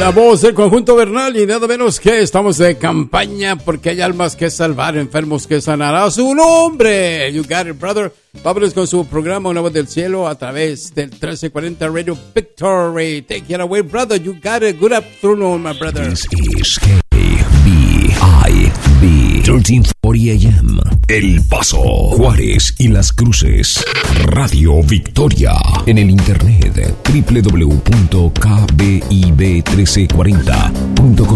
La voz del conjunto Bernal y nada menos que estamos de campaña porque hay almas que salvar, enfermos que sanar a su nombre. You got it, brother. Vámonos con su programa Una Voz del Cielo a través del 1340 Radio Victory. Take it away, brother. You got it. Good afternoon, my brother. This is KBIB 1340 AM. El Paso, Juárez y Las Cruces. Radio Victoria. En el internet www.kbib1340.com.